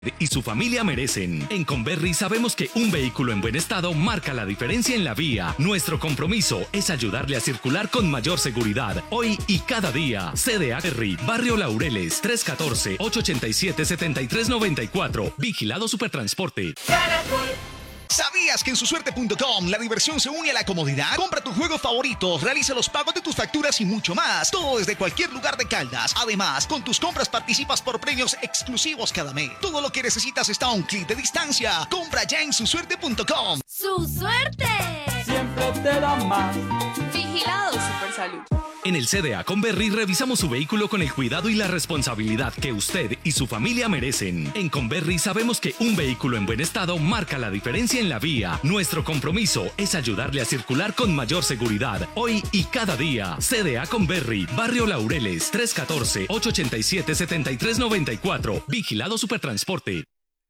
y su familia merecen. En Converri sabemos que un vehículo en buen estado marca la diferencia en la vía. Nuestro compromiso es ayudarle a circular con mayor seguridad, hoy y cada día. CDA Converri, Barrio Laureles, 314-887-7394. Vigilado Supertransporte. ¿Sabías que en susuerte.com la diversión se une a la comodidad? Compra tus juegos favoritos, realiza los pagos de tus facturas y mucho más. Todo desde cualquier lugar de Caldas. Además, con tus compras participas por premios exclusivos cada mes. Todo lo que necesitas está a un clic de distancia. Compra ya en susuerte.com. ¡Su suerte! Siempre te da más. Vigilado Supersalud. En el CDA Converri revisamos su vehículo con el cuidado y la responsabilidad que usted y su familia merecen. En Converri sabemos que un vehículo en buen estado marca la diferencia en la vía. Nuestro compromiso es ayudarle a circular con mayor seguridad, hoy y cada día. CDA Converri, Barrio Laureles, 314-887-7394. Vigilado Supertransporte.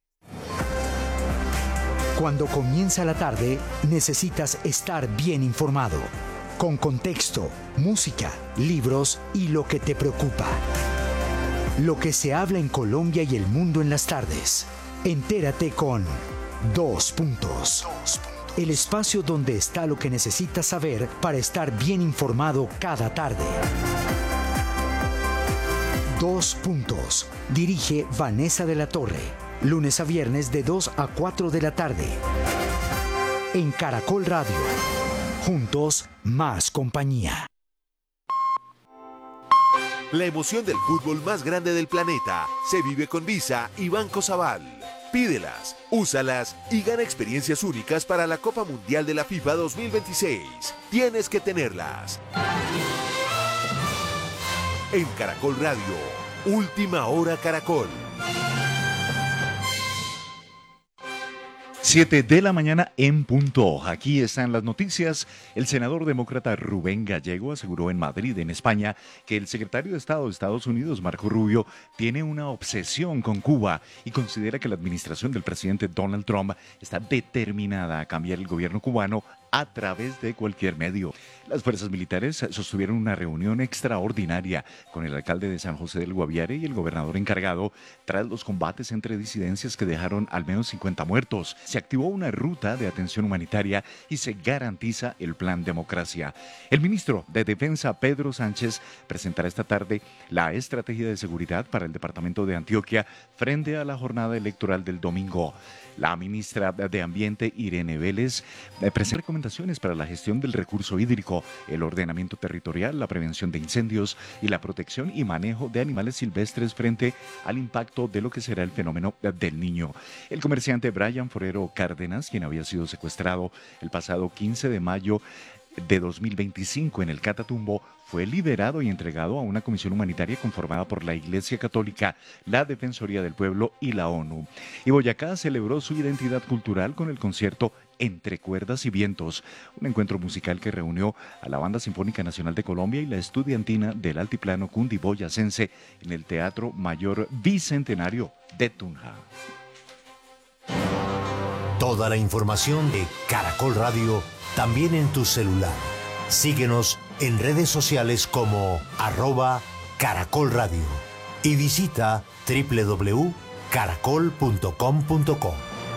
Cuando comienza la tarde, necesitas estar bien informado. Con contexto, música, libros y lo que te preocupa. Lo que se habla en Colombia y el mundo en las tardes. Entérate con Dos Puntos. El espacio donde está lo que necesitas saber para estar bien informado cada tarde. Dos Puntos. Dirige Vanessa de la Torre. Lunes a viernes de 2 a 4 de la tarde. En Caracol Radio. Juntos, más compañía. La emoción del fútbol más grande del planeta se vive con Visa y Banco Sabal. Pídelas, úsalas y gana experiencias únicas para la Copa Mundial de la FIFA 2026. Tienes que tenerlas. En Caracol Radio, Última Hora Caracol. 7 de la mañana en punto. Aquí están las noticias. El senador demócrata Rubén Gallego aseguró en Madrid, en España, que el secretario de Estado de Estados Unidos, Marco Rubio, tiene una obsesión con Cuba y considera que la administración del presidente Donald Trump está determinada a cambiar el gobierno cubano a través de cualquier medio. Las fuerzas militares sostuvieron una reunión extraordinaria con el alcalde de San José del Guaviare y el gobernador encargado tras los combates entre disidencias que dejaron al menos 50 muertos. Se activó una ruta de atención humanitaria y se garantiza el plan Democracia. El ministro de Defensa, Pedro Sánchez, presentará esta tarde la estrategia de seguridad para el departamento de Antioquia frente a la jornada electoral del domingo. La ministra de Ambiente, Irene Vélez, presenta recomendaciones para la gestión del recurso hídrico, el ordenamiento territorial, la prevención de incendios y la protección y manejo de animales silvestres frente al impacto de lo que será el fenómeno del Niño. El comerciante Brian Forero Cárdenas, quien había sido secuestrado el pasado 15 de mayo de 2025 en el Catatumbo, fue liberado y entregado a una comisión humanitaria conformada por la Iglesia Católica, la Defensoría del Pueblo y la ONU. Y Boyacá celebró su identidad cultural con el concierto Entre Cuerdas y Vientos, un encuentro musical que reunió a la Banda Sinfónica Nacional de Colombia y la estudiantina del Altiplano Cundiboyacense en el Teatro Mayor Bicentenario de Tunja. Toda la información de Caracol Radio también en tu celular. Síguenos en redes sociales como @Caracol Radio y visita www.caracol.com.co.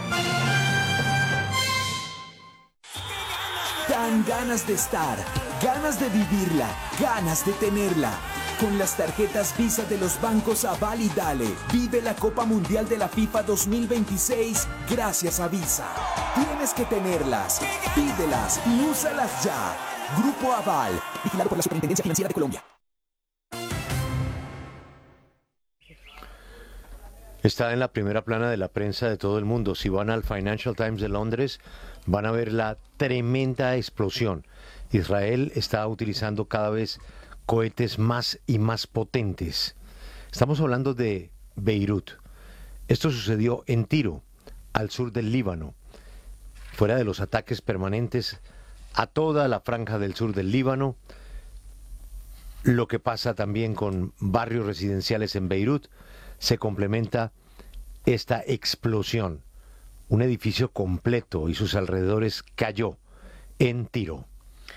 Dan ganas de estar, ganas de vivirla, ganas de tenerla. Con las tarjetas Visa de los bancos Aval y Dale, vive la Copa Mundial de la FIFA 2026 gracias a Visa. Tienes que tenerlas, pídelas y úsalas ya. Grupo Aval, vigilado por la Superintendencia Financiera de Colombia. Está en la primera plana de la prensa de todo el mundo. Si van al Financial Times de Londres, van a ver la tremenda explosión. Israel está utilizando cada vez cohetes más y más potentes. Estamos hablando de Beirut. Esto sucedió en Tiro, al sur del Líbano. Fuera de los ataques permanentes a toda la franja del sur del Líbano, lo que pasa también con barrios residenciales en Beirut, se complementa esta explosión. Un edificio completo y sus alrededores cayó en Tiro.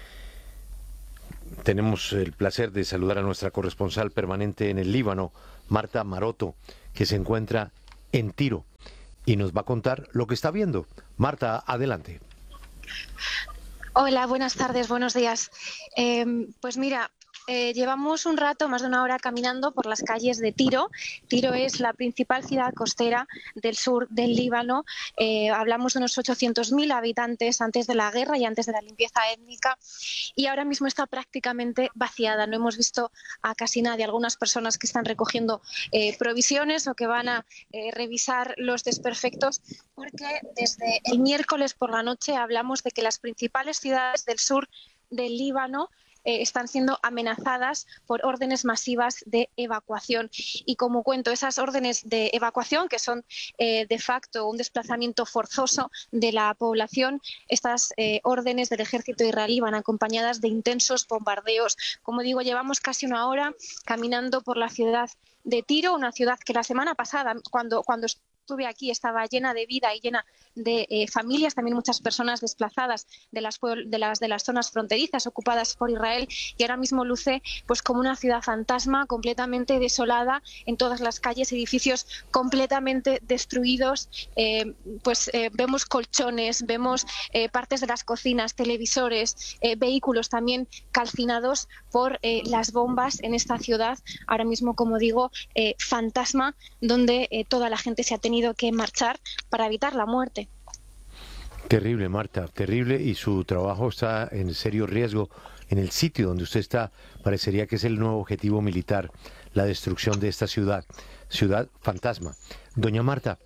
Tenemos el placer de saludar a nuestra corresponsal permanente en el Líbano, Marta Maroto, que se encuentra en Tiro y nos va a contar lo que está viendo. Marta, adelante. Hola, buenas tardes, buenos días. Pues mira, llevamos un rato, más de una hora, caminando por las calles de Tiro. Tiro es la principal ciudad costera del sur del Líbano. Hablamos de unos 800.000 habitantes antes de la guerra y antes de la limpieza étnica. Y ahora mismo está prácticamente vaciada. No hemos visto a casi nadie. Algunas personas que están recogiendo provisiones o que van a revisar los desperfectos, porque desde el miércoles por la noche hablamos de que las principales ciudades del sur del Líbano están siendo amenazadas por órdenes masivas de evacuación. Y como cuento, esas órdenes de evacuación, que son de facto un desplazamiento forzoso de la población, estas órdenes del ejército israelí van acompañadas de intensos bombardeos. Como digo, llevamos casi una hora caminando por la ciudad de Tiro, una ciudad que la semana pasada, cuando estuve aquí, estaba llena de vida y llena de familias, también muchas personas desplazadas de las zonas fronterizas ocupadas por Israel, y ahora mismo luce pues como una ciudad fantasma, completamente desolada, en todas las calles, edificios completamente destruidos. Vemos colchones, vemos partes de las cocinas, televisores, vehículos también calcinados por las bombas en esta ciudad, ahora mismo, como digo, fantasma, donde toda la gente se ha tenido que marchar para evitar la muerte. Terrible, Marta, terrible, y su trabajo está en serio riesgo. En el sitio donde usted está, parecería que es el nuevo objetivo militar, la destrucción de esta ciudad fantasma. Doña Marta,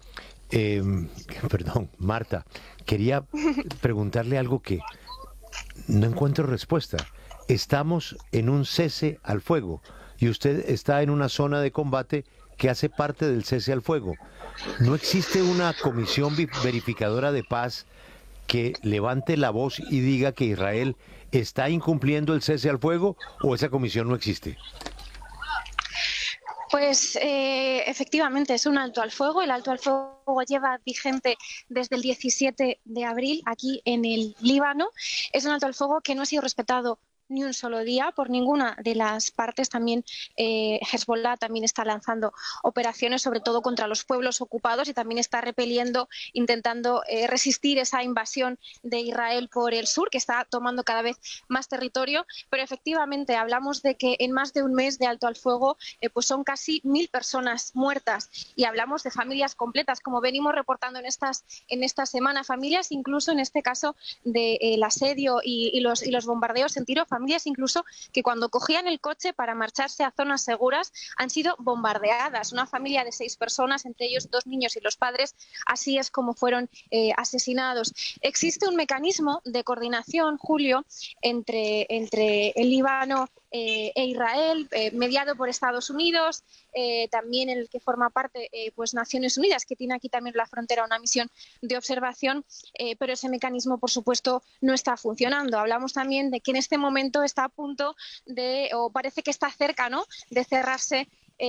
Marta, quería preguntarle algo que no encuentro respuesta. Estamos en un cese al fuego y usted está en una zona de combate que hace parte del cese al fuego. ¿No existe una comisión verificadora de paz que levante la voz y diga que Israel está incumpliendo el cese al fuego, o esa comisión no existe? Pues efectivamente es un alto al fuego. El alto al fuego lleva vigente desde el 17 de abril aquí en el Líbano. Es un alto al fuego que no ha sido respetado ni un solo día por ninguna de las partes. También Hezbollah también está lanzando operaciones, sobre todo contra los pueblos ocupados, y también está repeliendo, intentando resistir esa invasión de Israel por el sur, que está tomando cada vez más territorio. Pero efectivamente hablamos de que en más de un mes de alto al fuego pues son casi 1.000 personas muertas, y hablamos de familias completas, como venimos reportando en esta semana, familias incluso en este caso del asedio y los bombardeos en Tiro, familias incluso que cuando cogían el coche para marcharse a zonas seguras han sido bombardeadas. Una familia de 6 personas, entre ellos 2 niños y los padres, así es como fueron asesinados. Existe un mecanismo de coordinación, Julio, entre el Líbano e Israel, mediado por Estados Unidos, también en el que forma parte pues Naciones Unidas, que tiene aquí también en la frontera una misión de observación, pero ese mecanismo, por supuesto, no está funcionando. Hablamos también de que en este momento está a punto o parece que está cerca, ¿no?, de cerrarse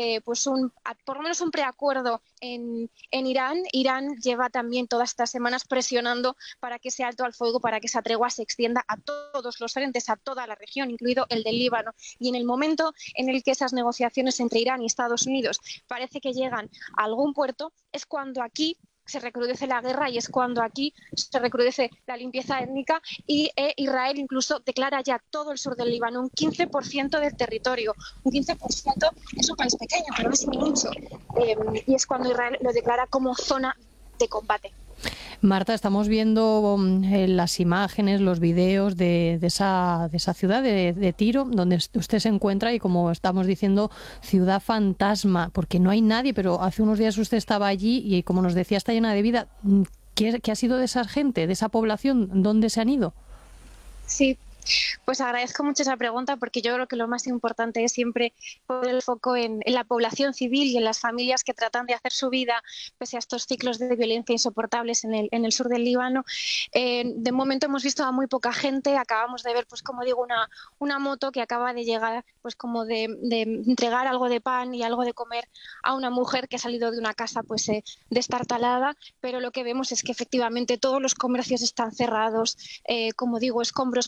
por lo menos un preacuerdo en Irán. Irán lleva también todas estas semanas presionando para que ese alto al fuego, para que esa tregua se extienda a todos los frentes, a toda la región, incluido el del Líbano. Y en el momento en el que esas negociaciones entre Irán y Estados Unidos parece que llegan a algún puerto, es cuando aquí se recrudece la guerra, y es cuando aquí se recrudece la limpieza étnica, y Israel incluso declara ya todo el sur del Líbano, un 15% del territorio. Un 15% es un país pequeño, pero no es mucho, y es cuando Israel lo declara como zona de combate. Marta, estamos viendo las imágenes, los videos de esa ciudad de Tiro, donde usted se encuentra, y como estamos diciendo, ciudad fantasma, porque no hay nadie, pero hace unos días usted estaba allí y, como nos decía, está llena de vida. ¿Qué ha sido de esa gente, de esa población? ¿Dónde se han ido? Sí. Pues agradezco mucho esa pregunta, porque yo creo que lo más importante es siempre poner el foco en la población civil y en las familias que tratan de hacer su vida pese a estos ciclos de violencia insoportables en el sur del Líbano. De momento hemos visto a muy poca gente. Acabamos de ver, pues como digo, una moto que acaba de llegar, pues como de entregar algo de pan y algo de comer a una mujer que ha salido de una casa pues destartalada, pero lo que vemos es que efectivamente todos los comercios están cerrados, como digo, escombros por todas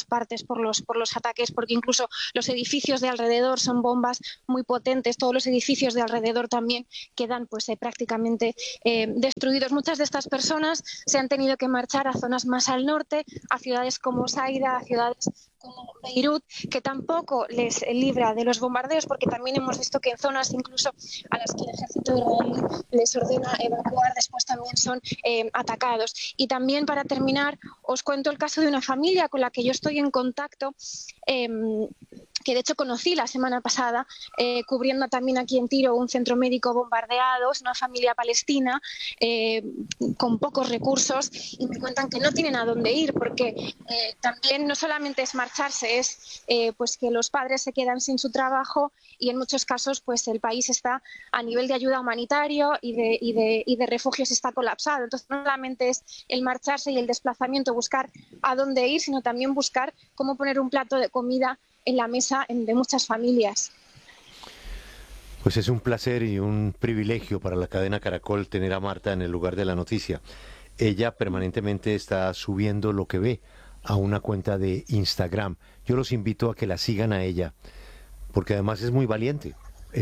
todas partes por los ataques, porque incluso los edificios de alrededor son bombas muy potentes, todos los edificios de alrededor también quedan pues prácticamente destruidos. Muchas de estas personas se han tenido que marchar a zonas más al norte, a ciudades como Saida, a ciudades como Beirut, que tampoco les libra de los bombardeos, porque también hemos visto que en zonas incluso a las que el ejército israelí les ordena evacuar, después también son atacados. Y también, para terminar, os cuento el caso de una familia con la que yo estoy en contacto, que de hecho conocí la semana pasada, cubriendo también aquí en Tiro un centro médico bombardeado. Es una familia palestina con pocos recursos, y me cuentan que no tienen a dónde ir, porque también no solamente es marcharse, es pues que los padres se quedan sin su trabajo, y en muchos casos pues el país está a nivel de ayuda humanitario y de refugios está colapsado. Entonces no solamente es el marcharse y el desplazamiento, buscar a dónde ir, sino también buscar cómo poner un plato de comida en la mesa de muchas familias. Pues es un placer y un privilegio para la cadena Caracol tener a Marta en el lugar de la noticia. Ella permanentemente está subiendo lo que ve a una cuenta de Instagram. Yo los invito a que la sigan a ella, porque además es muy valiente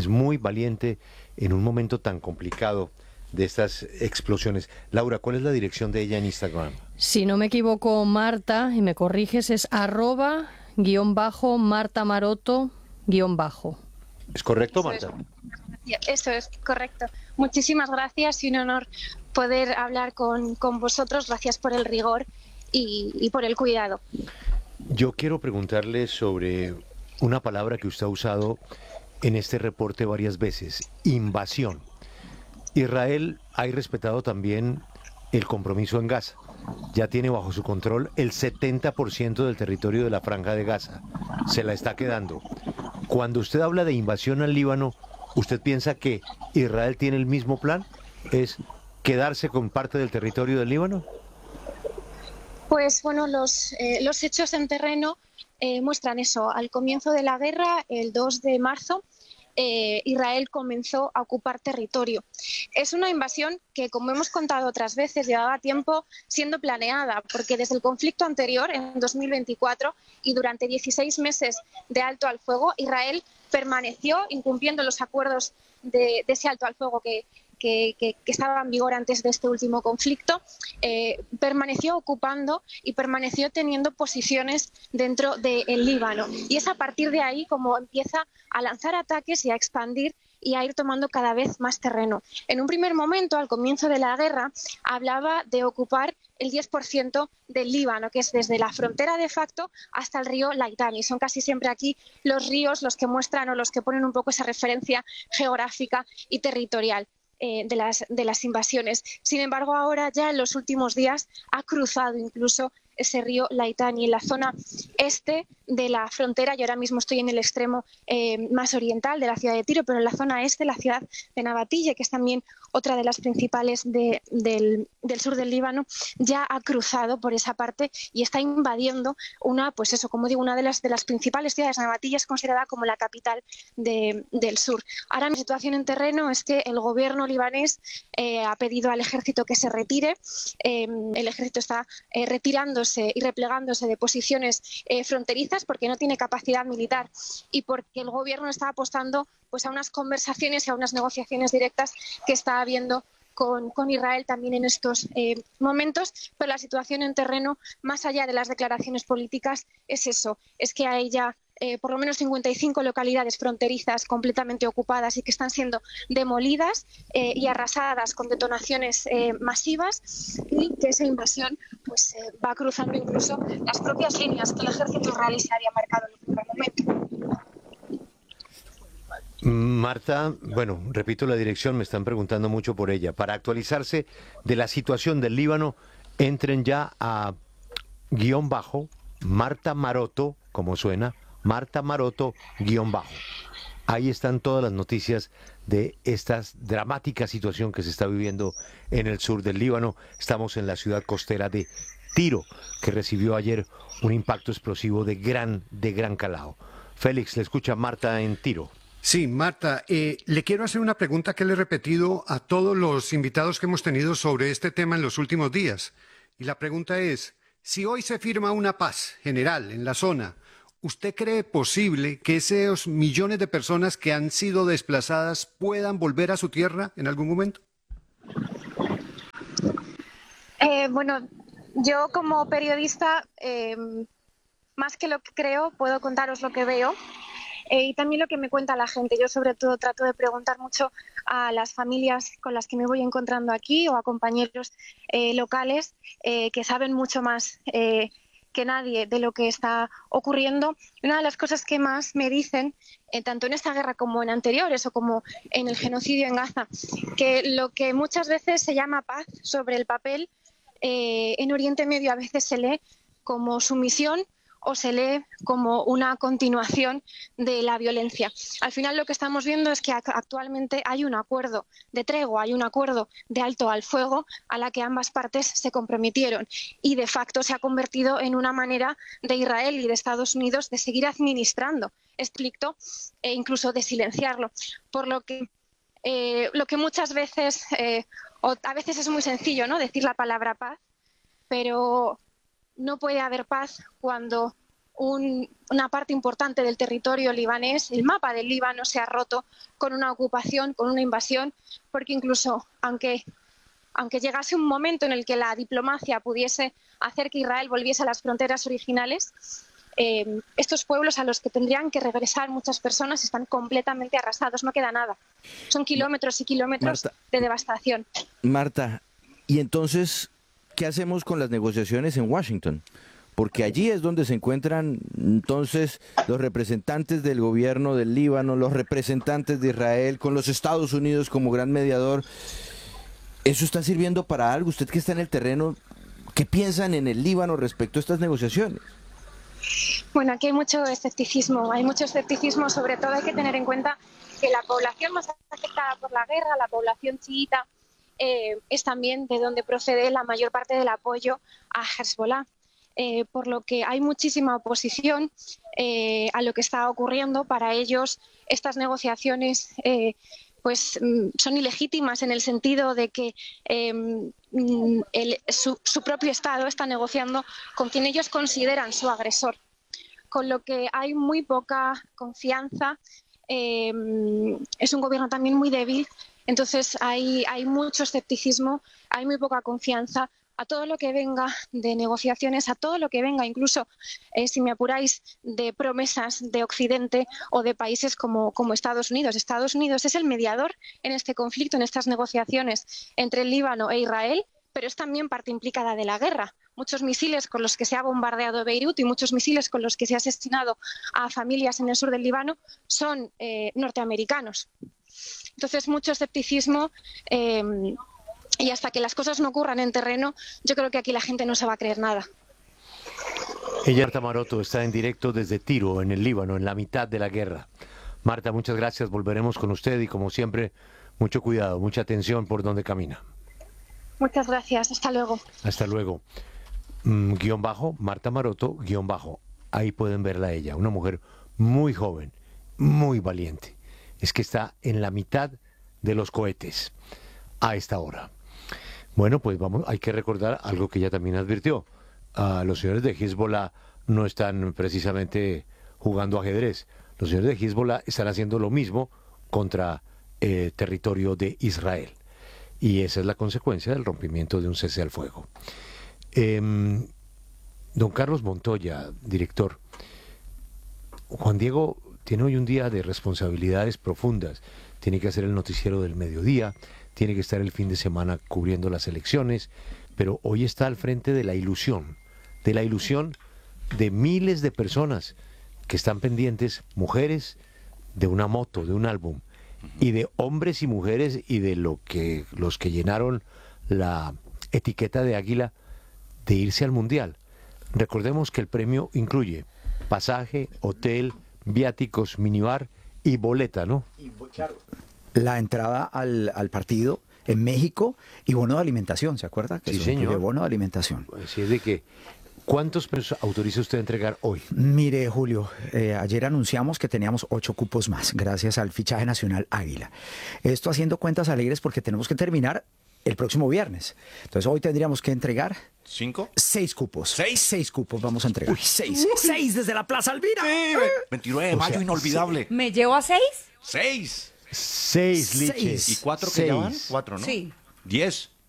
en un momento tan complicado de estas explosiones. Laura, ¿cuál es la dirección de ella en Instagram? Si no me equivoco, Marta, y me corriges, es @_Marta Maroto _ ¿Es correcto, Marta? Eso es correcto. Muchísimas gracias, y un honor poder hablar con vosotros. Gracias por el rigor y por el cuidado. Yo quiero preguntarle sobre una palabra que usted ha usado en este reporte varias veces: invasión. Israel ha respetado también el compromiso en Gaza. Ya tiene bajo su control el 70% del territorio de la Franja de Gaza. Se la está quedando. Cuando usted habla de invasión al Líbano, ¿usted piensa que Israel tiene el mismo plan? ¿Es quedarse con parte del territorio del Líbano? Pues bueno, los hechos en terreno muestran eso. Al comienzo de la guerra, el 2 de marzo, Israel comenzó a ocupar territorio. Es una invasión que, como hemos contado otras veces, llevaba tiempo siendo planeada, porque desde el conflicto anterior, en 2024, y durante 16 meses de alto al fuego, Israel permaneció incumpliendo los acuerdos de ese alto al fuego que estaba en vigor antes de este último conflicto, permaneció ocupando y permaneció teniendo posiciones dentro del Líbano. Y es a partir de ahí como empieza a lanzar ataques y a expandir y a ir tomando cada vez más terreno. En un primer momento, al comienzo de la guerra, hablaba de ocupar el 10% del Líbano, que es desde la frontera de facto hasta el río Litani. Son casi siempre aquí los ríos los que muestran o los que ponen un poco esa referencia geográfica y territorial de las invasiones. Sin embargo, ahora ya en los últimos días ha cruzado incluso ese río Litani en la zona este de la frontera. Yo ahora mismo estoy en el extremo más oriental de la ciudad de Tiro, pero en la zona este, la ciudad de Nabatille, que es también otra de las principales del sur del Líbano, ya ha cruzado por esa parte y está invadiendo una, pues eso, como digo, una de las principales ciudades. Nabatille es considerada como la capital del sur. Ahora mi situación en terreno es que el gobierno libanés ha pedido al ejército que se retire. El ejército está retirándose y replegándose de posiciones fronterizas porque no tiene capacidad militar y porque el gobierno está apostando pues a unas conversaciones y a unas negociaciones directas que está habiendo con Israel también en estos momentos. Pero la situación en terreno, más allá de las declaraciones políticas, es eso, es que hay ya por lo menos 55 localidades fronterizas completamente ocupadas y que están siendo demolidas y arrasadas con detonaciones masivas, y que esa invasión pues va cruzando incluso las propias líneas que el ejército israelí se había marcado en el primer momento. Marta, bueno, repito la dirección, me están preguntando mucho por ella. Para actualizarse de la situación del Líbano, entren ya a _ Marta Maroto, como suena, Marta Maroto _ Ahí están todas las noticias de esta dramática situación que se está viviendo en el sur del Líbano. Estamos en la ciudad costera de Tiro, que recibió ayer un impacto explosivo de gran calado. Félix, le escucha Marta en Tiro. Sí, Marta, le quiero hacer una pregunta que le he repetido a todos los invitados que hemos tenido sobre este tema en los últimos días. Y la pregunta es, Si hoy se firma una paz general en la zona, ¿usted cree posible que esos millones de personas que han sido desplazadas puedan volver a su tierra en algún momento? Bueno, yo como periodista, más que lo que creo, puedo contaros lo que veo y también lo que me cuenta la gente. Yo sobre todo trato de preguntar mucho a las familias con las que me voy encontrando aquí o a compañeros locales que saben mucho más que nadie de lo que está ocurriendo. Una de las cosas que más me dicen, tanto en esta guerra como en anteriores o como en el genocidio en Gaza, que lo que muchas veces se llama paz sobre el papel, en Oriente Medio a veces se lee como sumisión o se lee como una continuación de la violencia. Al final lo que estamos viendo es que actualmente hay un acuerdo de tregua, hay un acuerdo de alto al fuego a la que ambas partes se comprometieron y de facto se ha convertido en una manera de Israel y de Estados Unidos de seguir administrando este conflicto e incluso de silenciarlo. Por lo que muchas veces, o a veces es muy sencillo, ¿no?, decir la palabra paz, pero no puede haber paz cuando una parte importante del territorio libanés, el mapa del Líbano, se ha roto con una ocupación, con una invasión, porque incluso aunque llegase un momento en el que la diplomacia pudiese hacer que Israel volviese a las fronteras originales, estos pueblos a los que tendrían que regresar muchas personas están completamente arrasados, no queda nada. Son kilómetros y kilómetros de devastación. Marta, y entonces, ¿qué hacemos con las negociaciones en Washington? Porque allí es donde se encuentran entonces los representantes del gobierno del Líbano, los representantes de Israel, con los Estados Unidos como gran mediador. ¿Eso está sirviendo para algo? Usted que está en el terreno, ¿qué piensan en el Líbano respecto a estas negociaciones? Bueno, aquí hay mucho escepticismo, sobre todo hay que tener en cuenta que la población más afectada por la guerra, la población chiita, es también de donde procede la mayor parte del apoyo a Hezbollah. Por lo que hay muchísima oposición a lo que está ocurriendo. Para ellos estas negociaciones son ilegítimas en el sentido de que su propio Estado está negociando con quien ellos consideran su agresor, con lo que hay muy poca confianza. Es un gobierno también muy débil, entonces hay mucho escepticismo, hay muy poca confianza a todo lo que venga de negociaciones, a todo lo que venga incluso, si me apuráis, de promesas de Occidente o de países como Estados Unidos. Estados Unidos es el mediador en este conflicto, en estas negociaciones entre el Líbano e Israel, pero es también parte implicada de la guerra. Muchos misiles con los que se ha bombardeado Beirut y muchos misiles con los que se ha asesinado a familias en el sur del Líbano son norteamericanos. Entonces, mucho escepticismo. Y hasta que las cosas no ocurran en terreno, yo creo que aquí la gente no se va a creer nada. Marta Maroto está en directo desde Tiro, en el Líbano, en la mitad de la guerra. Marta, muchas gracias. Volveremos con usted y, como siempre, mucho cuidado, mucha atención por donde camina. Muchas gracias. Hasta luego. Hasta luego. Marta Maroto, Ahí pueden verla a ella. Una mujer muy joven, muy valiente. Es que está en la mitad de los cohetes a esta hora. Bueno, pues hay que recordar algo que ella también advirtió. Los señores de Hezbollah no están precisamente jugando ajedrez. Los señores de Hezbollah están haciendo lo mismo contra territorio de Israel. Y esa es la consecuencia del rompimiento de un cese al fuego. Don Carlos Montoya, director, Juan Diego tiene hoy un día de responsabilidades profundas. Tiene que hacer el noticiero del mediodía, tiene que estar el fin de semana cubriendo las elecciones, pero hoy está al frente de la ilusión de miles de personas que están pendientes, mujeres, de una moto, de un álbum, y de hombres y mujeres y de los que llenaron la etiqueta de águila de irse al Mundial. Recordemos que el premio incluye pasaje, hotel, viáticos, minibar y boleta, ¿no? La entrada al partido en México y bono de alimentación, ¿se acuerda? Que sí, señor. Bono de alimentación. Así es de que, ¿cuántos pesos autoriza usted a entregar hoy? Mire, Julio, ayer anunciamos que teníamos 8 cupos más, gracias al fichaje nacional Águila. Esto haciendo cuentas alegres porque tenemos que terminar el próximo viernes. Entonces hoy tendríamos que entregar 6 cupos. 6 cupos vamos a entregar. 6 desde la Plaza Alvira. Sí, 29 de mayo, inolvidable. ¿Me llevo a 6? 6. 6 liches. ¿Y 4 que ya van? 4, ¿no? Sí. 10.